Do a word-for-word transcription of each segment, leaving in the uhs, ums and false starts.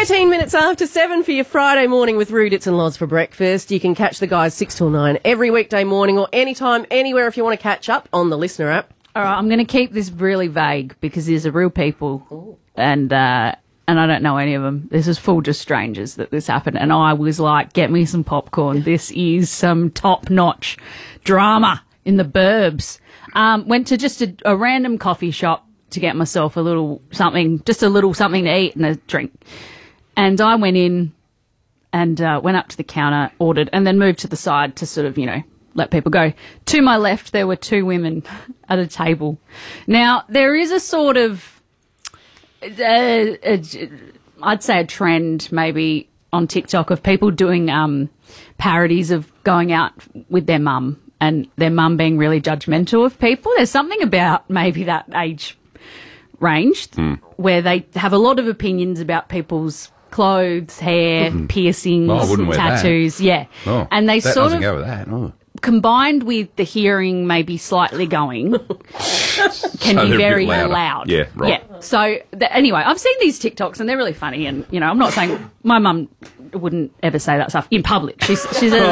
thirteen minutes after seven for your Friday morning with Rudits and Loz for breakfast. You can catch the guys six till nine every weekday morning or anytime, anywhere if you want to catch up on the Listener app. All right, I'm going to keep this really vague because these are real people. Ooh. and uh, and I don't know any of them. This is full just strangers that this happened. And I was like, get me some popcorn. This is some top-notch drama in the burbs. Um, went to just a, a random coffee shop to get myself a little something, just a little something to eat and a drink. And I went in and uh, went up to the counter, ordered, and then moved to the side to sort of, you know, let people go. To my left, there were two women at a table. Now, there is a sort of, uh, a, I'd say a trend maybe on TikTok of people doing um, parodies of going out with their mum and their mum being really judgmental of people. There's something about maybe that age range mm. where they have a lot of opinions about people's clothes, hair, mm. piercings, oh, tattoos. Yeah. Oh, and they that sort doesn't of, go with that. Oh. combined with the hearing maybe slightly going, can so be very loud. loud. Yeah, right. Yeah. So th- anyway, I've seen these TikToks and they're really funny. And, you know, I'm not saying my mum wouldn't ever say that stuff in public. She's, she's a...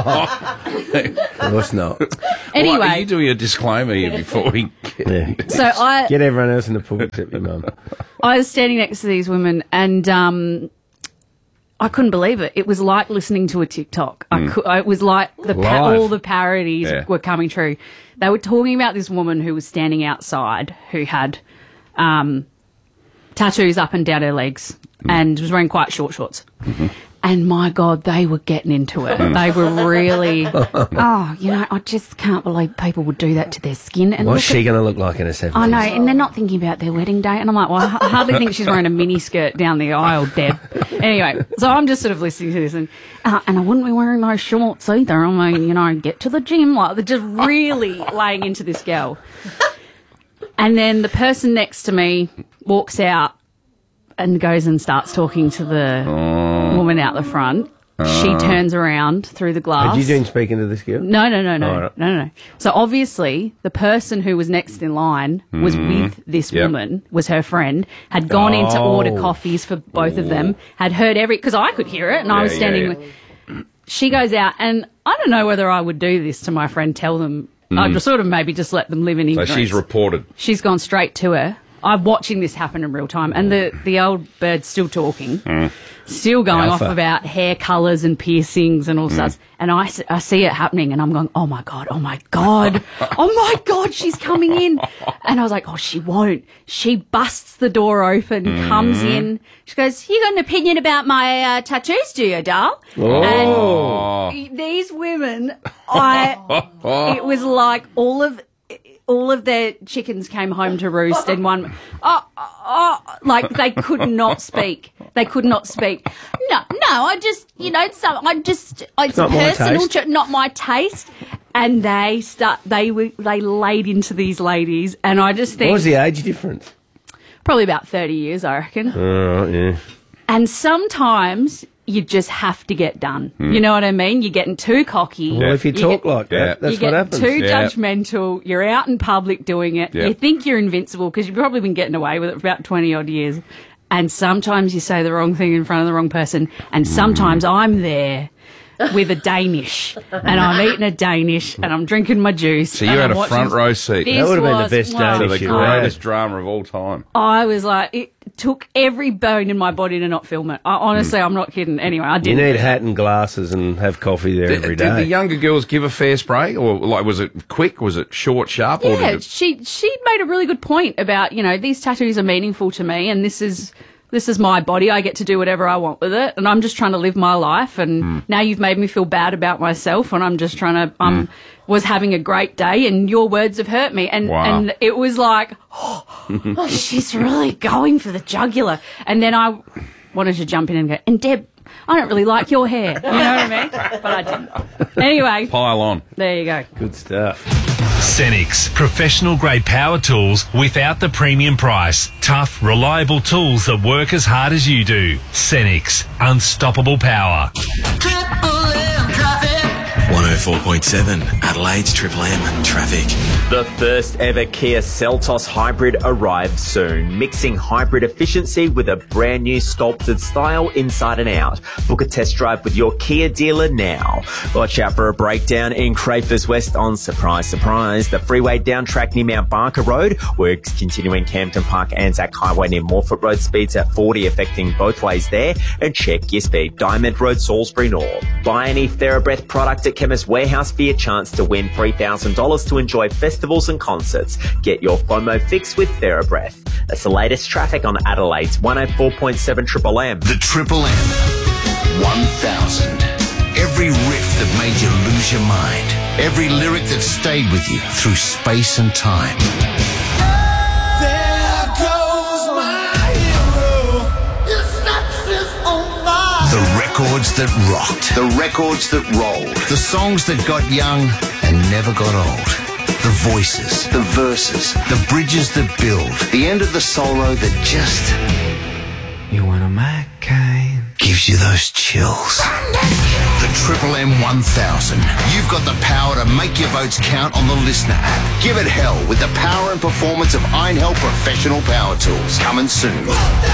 Of course not. Anyway. Well, are you doing a disclaimer here before we... Yeah. So I... Get everyone else in the pool except your mum. I was standing next to these women and... um I couldn't believe it. It was like listening to a TikTok. Mm. I could, it was like the pa- all the parodies yeah. were coming true. They were talking about this woman who was standing outside who had um, tattoos up and down her legs mm. and was wearing quite short shorts. Mm-hmm. And my God, they were getting into it. They were really, oh, you know, I just can't believe people would do that to their skin. And what's she going to look like in her seventies? I know, and they're not thinking about their wedding day. And I'm like, well, I hardly think she's wearing a mini skirt down the aisle, Deb. Anyway, so I'm just sort of listening to this, and uh, and I wouldn't be wearing those shorts either. I mean, you know, get to the gym. Like, they're just really laying into this girl. And then the person next to me walks out and goes and starts talking to the oh. woman out the front. Oh. She turns around through the glass. Are you doing speaking to this girl? No, no, no, no, oh, right. no, no, no. So obviously the person who was next in line mm. was with this yep. woman, was her friend, had gone oh. in to order coffees for both Ooh. of them, had heard every... Because I could hear it and yeah, I was standing... Yeah, yeah. With, she goes out and I don't know whether I would do this to my friend, tell them... Mm. I'd just sort of maybe just let them live in ignorance. So she's reported. She's gone straight to her. I'm watching this happen in real time, and the, the old bird's still talking, mm. still going Alpha. off about hair colours and piercings and all mm. stuff. And I, I see it happening, and I'm going, oh, my God, oh, my God, oh, my God, she's coming in. And I was like, oh, she won't. She busts the door open, mm. comes in. She goes, you got an opinion about my uh, tattoos, do you, doll? Oh. And these women, I, it was like all of... all of their chickens came home to roost and one, oh, oh, oh, like they could not speak. They could not speak. No, no, I just, you know, so I just, it's not personal, cho- not my taste. And they start, they were, they laid into these ladies, and I just think. What was the age difference? Probably about thirty years, I reckon. Oh, yeah. And sometimes you just have to get done. Mm. You know what I mean? You're getting too cocky. Well, if you, you talk get, like yeah. that, that's you what get happens. too yeah. judgmental. You're out in public doing it. Yeah. You think you're invincible because you've probably been getting away with it for about twenty odd years. And sometimes you say the wrong thing in front of the wrong person. And sometimes mm. I'm there with a Danish, and I'm eating a Danish, and I'm drinking my juice. So you had a front row seat. That would have been the best wow. Danish. So the greatest drama of all time. I was like, it took every bone in my body to not film it. I, honestly, mm. I'm not kidding. Anyway, I didn't. You need a hat and glasses and have coffee there did, every day. Did the younger girls give a fair spray, or like was it quick? Was it short, sharp? Yeah, or did it... she she made a really good point about, you know, these tattoos are meaningful to me, and this is. This is my body. I get to do whatever I want with it, and I'm just trying to live my life. And mm. now you've made me feel bad about myself, and I'm just trying to. I um, mm. was having a great day, and your words have hurt me. And wow. and it was like, oh, oh, she's really going for the jugular. And then I wanted to jump in and go, and Deb, I don't really like your hair. You know what I mean? But I didn't. Anyway, pile on. There you go. Good stuff. Cenex, professional grade power tools without the premium price. Tough, reliable tools that work as hard as you do. Cenex, unstoppable power. Triple M traffic. oh four point seven, Adelaide's Triple M traffic. The first ever Kia Seltos Hybrid arrives soon, mixing hybrid efficiency with a brand new sculpted style inside and out. Book a test drive with your Kia dealer now. Watch out for a breakdown in Crafers West on Surprise Surprise. The freeway down track near Mount Barker Road. Works continuing Campton Park Anzac Highway near Morford Road. Speeds at forty, affecting both ways there. And check your speed. Diamond Road, Salisbury North. Buy any TheraBreath product at Chemist Warehouse for your chance to win three thousand dollars to enjoy festivals and concerts. Get your FOMO fix with TheraBreath. That's the latest traffic on Adelaide's one oh four point seven Triple M. The Triple M one thousand. Every riff that made you lose your mind. Every lyric that stayed with you through space and time. There goes my hero. His steps is over. The records that rocked. The records that rolled. The songs that got young and never got old. The voices. The verses. The bridges that build. The end of the solo that just... You want a McCain? Gives you those chills. The Triple M one thousand. You've got the power to make your votes count on the Listener app. Give it hell with the power and performance of Einhell Professional Power Tools. Coming soon.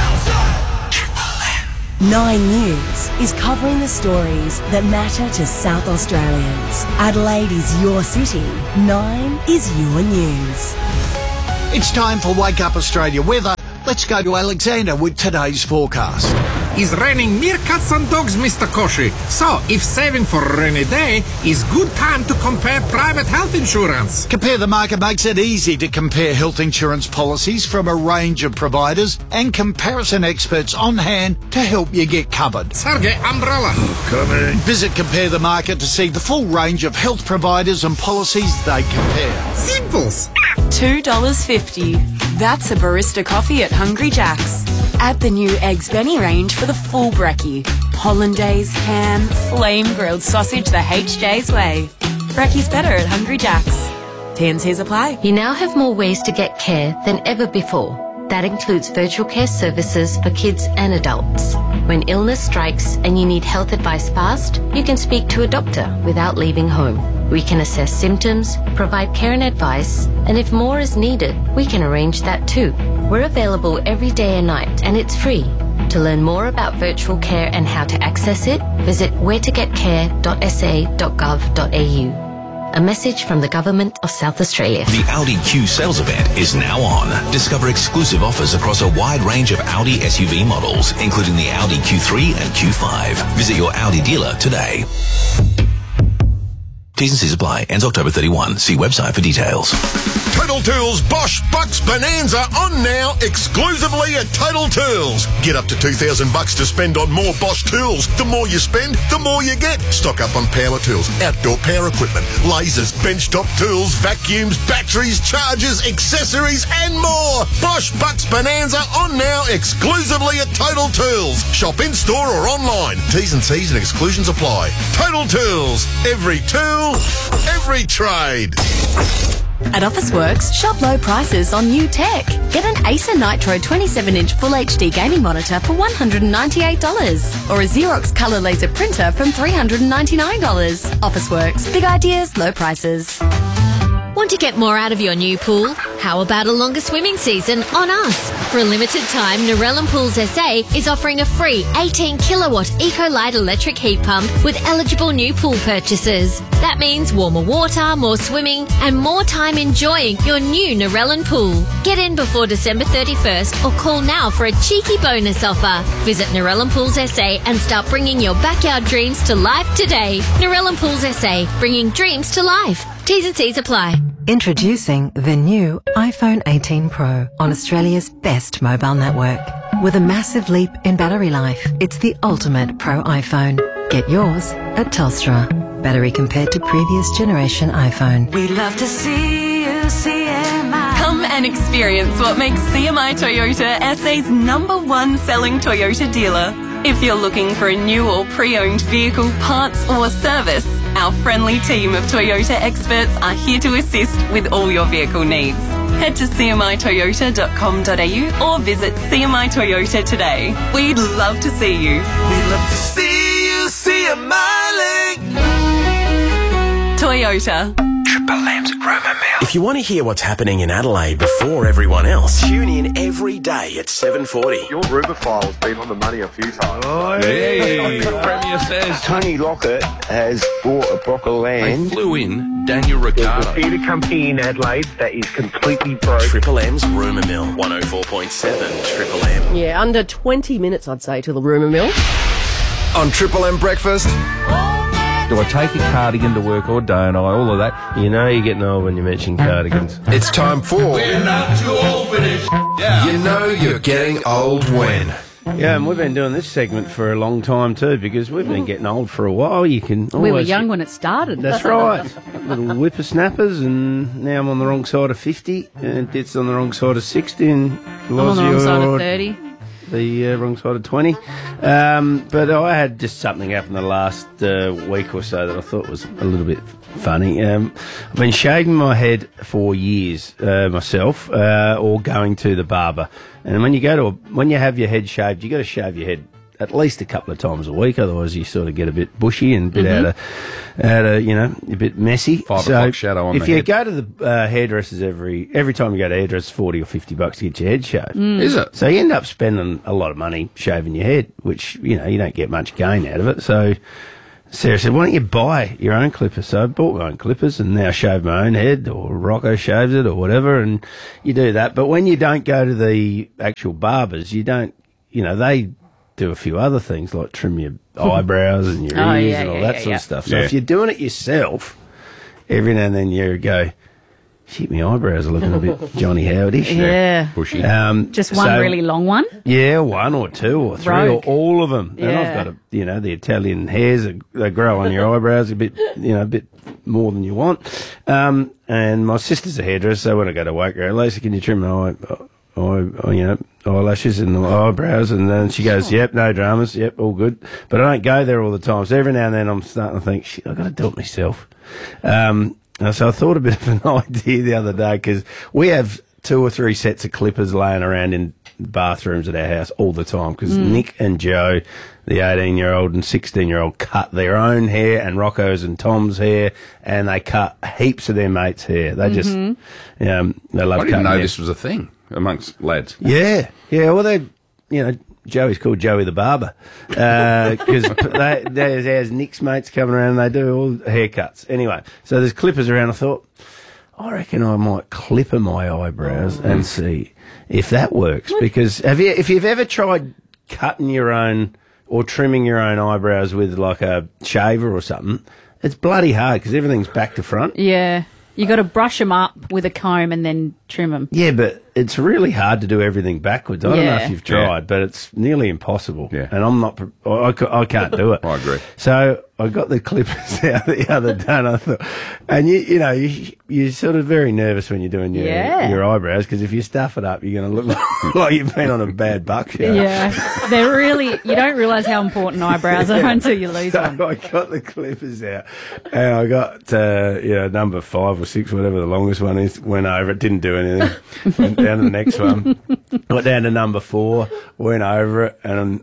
Nine News is covering the stories that matter to South Australians. Adelaide is your city. Nine is your news. It's time for Wake Up Australia weather. Let's go to Alexander with today's forecast. It's raining meerkats and dogs, Mister Koshi. So, if saving for a rainy day is good time to compare private health insurance. Compare the Market makes it easy to compare health insurance policies from a range of providers and comparison experts on hand to help you get covered. Sergey, umbrella. Coming. Visit Compare the Market to see the full range of health providers and policies they compare. Simples. two dollars fifty. That's a barista coffee at Hungry Jack's. Add the new Eggs Benny range for the full brekkie. Hollandaise, ham, flame grilled sausage the H J's way. Brekkie's better at Hungry Jack's. T and C's apply. You now have more ways to get care than ever before. That includes virtual care services for kids and adults. When illness strikes and you need health advice fast, you can speak to a doctor without leaving home. We can assess symptoms, provide care and advice, and if more is needed, we can arrange that too. We're available every day and night, and it's free. To learn more about virtual care and how to access it, visit where to get care dot s a dot gov dot a u. A message from the Government of South Australia. The Audi Q sales event is now on. Discover exclusive offers across a wide range of Audi S U V models, including the Audi Q three and Q five. Visit your Audi dealer today. T's and C's apply. Ends October thirty-first. See website for details. Total Tools Bosch Bucks Bonanza on now exclusively at Total Tools. Get up to two thousand bucks to spend on more Bosch tools. The more you spend, the more you get. Stock up on power tools, outdoor power equipment, lasers, benchtop tools, vacuums, batteries, chargers, accessories and more. Bosch Bucks Bonanza on now exclusively at Total Tools. Shop in store or online. T's and C's and exclusions apply. Total Tools. Every tool, every trade. At Officeworks, shop low prices on new tech. Get an Acer Nitro twenty-seven inch Full H D gaming monitor for one hundred ninety-eight dollars or a Xerox Colour Laser printer from three hundred ninety-nine dollars. Officeworks. Big ideas, low prices. Want to get more out of your new pool? How about a longer swimming season on us? For a limited time, Narellan Pools S A is offering a free eighteen kilowatt EcoLite electric heat pump with eligible new pool purchases. That means warmer water, more swimming, and more time enjoying your new Narellan pool. Get in before December thirty-first or call now for a cheeky bonus offer. Visit Narellan Pools S A and start bringing your backyard dreams to life today. Narellan Pools S A, bringing dreams to life. T's and C's apply. Introducing the new iPhone eighteen Pro on Australia's best mobile network. With a massive leap in battery life, it's the ultimate Pro iPhone. Get yours at Telstra. Battery compared to previous generation iPhone. We love to see you, C M I. Come and experience what makes C M I Toyota S A's number one selling Toyota dealer. If you're looking for a new or pre-owned vehicle, parts or service, our friendly team of Toyota experts are here to assist with all your vehicle needs. Head to c m i toyota dot com dot a u or visit C M I Toyota today. We'd love to see you. We love to see you, C M I Link. Toyota. Triple M's Rumour Mill. If you want to hear what's happening in Adelaide before everyone else, tune in every day at seven forty. Your rumour file's been on the money a few times. Oh, hey, the Premier says. Tony Lockett has bought a block of land. They flew in Daniel Ricciardo. There's a theatre company in Adelaide that is completely broke. Triple M's Rumour Mill, one oh four point seven Triple M. Yeah, under twenty minutes, I'd say, to the rumour mill. On Triple M Breakfast. Do I take a cardigan to work or don't I? All of that. You know you're getting old when you mention cardigans. It's time for... We're not too old for this. Yeah. You know you're getting old when... Yeah, and we've been doing this segment for a long time too, because we've been getting old for a while. You can We were always young get- when it started. That's right. Little whippersnappers, and now I'm on the wrong side of fifty, and it's on the wrong side of sixty, and I'm on the wrong Lozzie, side of you're thirty. the uh, wrong side of twenty. Um, but I had just something happen the last uh, week or so that I thought was a little bit funny. Um, I've been shaving my head for years uh, myself, uh, or going to the barber. And when you go to a, when you have your head shaved, you got to shave your head at least a couple of times a week, otherwise you sort of get a bit bushy and a bit Mhm. out of, out of, you know, a bit messy. Five So o'clock shadow on if the you head. go to the uh, hairdressers every every time you go to hairdressers, forty or fifty bucks to get your head shaved. Mm. Is it? So you end up spending a lot of money shaving your head, which, you know, you don't get much gain out of it. So Sarah said, why don't you buy your own clippers? So I bought my own clippers and now shave my own head, or Rocco shaves it or whatever, and you do that. But when you don't go to the actual barbers, you don't, you know, they do a few other things like trim your eyebrows and your Oh, ears yeah, and all yeah, that yeah, sort yeah. of stuff. So Yeah. if you're doing it yourself, every now and then you go, shit, my eyebrows are looking a bit Johnny Howard-ish. Yeah. Bushy. Um, Just one so- really long one. Yeah, one or two or three Rogue. or all of them. And I've Yeah. got a, you know, the Italian hairs that they grow on your eyebrows a bit, you know, a bit more than you want. Um, and my sister's a hairdresser, so when I go to work, I go, Lisa, can you trim my eye, eye, you know, eyelashes and the eyebrows? And then she goes, yep, no dramas, yep, all good. But I don't go there all the time. So every now and then I'm starting to think, shit, I've got to do it myself. Um, Uh, so I thought a bit of an idea the other day, because we have two or three sets of clippers laying around in bathrooms at our house all the time, because Mm. Nick and Joe, the eighteen-year-old and sixteen-year-old, cut their own hair and Rocco's and Tom's hair, and they cut heaps of their mates' hair. They just, Mhm. um, they love I didn't cutting know hair. this was a thing amongst lads. Yeah, yeah. Well, they, you know, Joey's called Joey the Barber, because they there's, there's Nick's mates coming around and they do all haircuts. Anyway, so there's clippers around. I thought, I reckon I might clipper my eyebrows and see if that works. Because have you, if you've ever tried cutting your own or trimming your own eyebrows with like a shaver or something, it's bloody hard because everything's back to front. Yeah. You got to brush them up with a comb and then trim them. Yeah, but it's really hard to do everything backwards. I don't know Yeah. if you've tried, but it's nearly impossible. Yeah. And I'm not, pre- I, I ca- I can't do it. I agree. So I got the clippers out the other day and I thought, and you, you know, you, you're sort of very nervous when you're doing your, Yeah. your eyebrows, because if you stuff it up, you're going to look like, like you've been on a bad buck show. Yeah. They're really, you don't realise how important eyebrows are Yeah. until you lose So one. I got the clippers out, and I got uh, you know, number five or six, whatever the longest one is. Went over it, didn't do anything. Went down to the next one. Got down to number four, went over it, and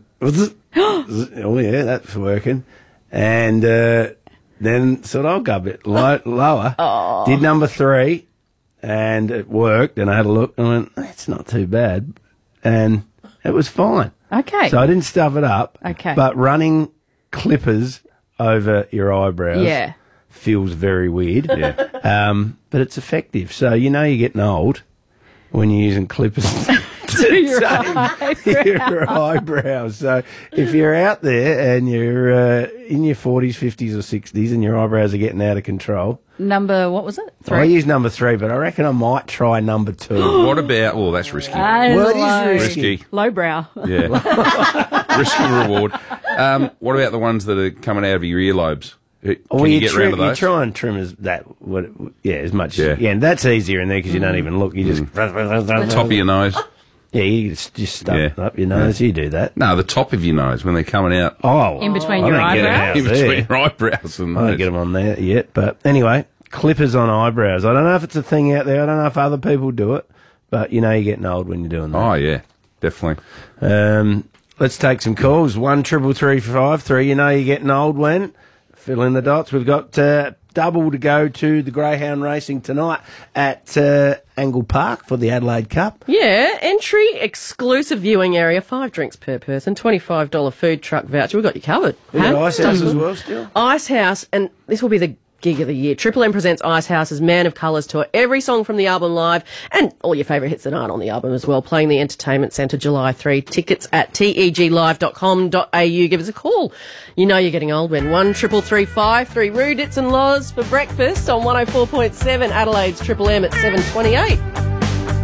oh yeah, that's working. And uh, then sort of I'll go a bit low, lower. Oh. Did number three, and it worked. And I had a look, and I went, that's not too bad, and it was fine. Okay. So I didn't stuff it up. Okay. But running clippers over your eyebrows Yeah. feels very weird. Yeah. Um, but it's effective. So you know you're getting old when you're using clippers to your tame your eyebrows. So if you're out there and you're uh, in your forties, fifties or sixties and your eyebrows are getting out of control, Number, what was it? I use number three, but I reckon I might try number two. What about? Oh, that's risky. Ah, Well, it is low. risky. Risky. Lowbrow. Yeah. Risky reward. Um, what about the ones that are coming out of your earlobes? Can Well, you, you, get trim, around to you those? try and trim as that, what, yeah, as much. Yeah. As, yeah, and that's easier in there because you don't even look. You just Top of your nose. Yeah, you just, just stuff Yeah. it up your nose. You do that. No, the top of your nose when they're coming out. Oh, In between I your don't get it eyebrows? out In there. between your eyebrows and I don't those. get them on there yet, but anyway, clippers on eyebrows. I don't know if it's a thing out there. I don't know if other people do it, but you know you're getting old when you're doing that. Oh yeah, definitely. Um, let's take some calls. One triple three five three. You know you're getting old when. Fill in the dots. We've got uh, double to go to the Greyhound Racing tonight at uh, Angle Park for the Adelaide Cup. Yeah, entry, exclusive viewing area, five drinks per person, twenty-five dollars food truck voucher. We've got you covered. We've got Huh? Ice House as well still. Ice House, and this will be the gig of the year. Triple M presents Ice House's Man of Colours tour. Every song from the album live, and all your favourite hits that aren't on the album as well, playing the Entertainment Centre July third. Tickets at teg live dot com dot a u. Give us a call. You know you're getting old when one triple three five three Rudits and Loz for breakfast on one oh four point seven Adelaide's Triple M at seven twenty-eight.